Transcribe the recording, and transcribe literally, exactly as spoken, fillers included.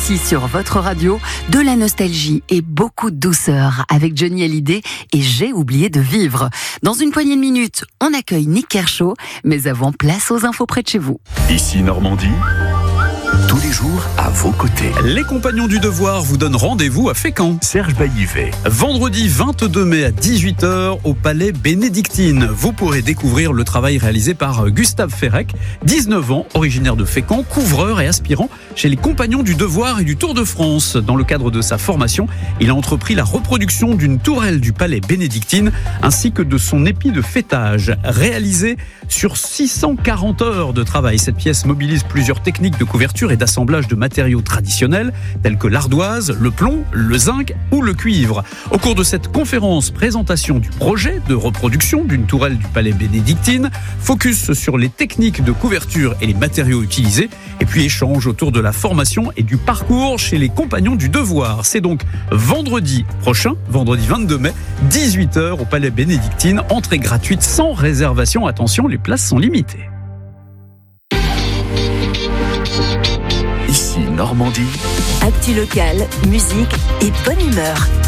ici sur votre radio, de la nostalgie et beaucoup de douceur avec Johnny Hallyday et J'ai oublié de vivre. Dans une poignée de minutes, on accueille Nick Kershaw, mais avant, place aux infos près de chez vous. Ici Normandie, tous les jours à vos côtés. Les compagnons du devoir vous donnent rendez-vous à Fécamp. Serge Baillivet. Vendredi vingt-deux mai à dix-huit heures au Palais Bénédictine. Vous pourrez découvrir le travail réalisé par Gustave Ferrec, dix-neuf ans, originaire de Fécamp, couvreur et aspirant chez les compagnons du devoir et du Tour de France. Dans le cadre de sa formation, il a entrepris la reproduction d'une tourelle du Palais Bénédictine ainsi que de son épi de fêtage. Réalisé sur six cent quarante heures de travail, cette pièce mobilise plusieurs techniques de couverture et d'assemblage de matériaux traditionnels tels que l'ardoise, le plomb, le zinc ou le cuivre. Au cours de cette conférence, présentation du projet de reproduction d'une tourelle du Palais Bénédictine, focus sur les techniques de couverture et les matériaux utilisés, et puis échange autour de la formation et du parcours chez les compagnons du devoir. C'est donc vendredi prochain, vendredi vingt-deux mai, dix-huit heures au Palais Bénédictine, entrée gratuite sans réservation. Attention, les places sont limitées. Ici Normandie. Actu locale, musique et bonne humeur.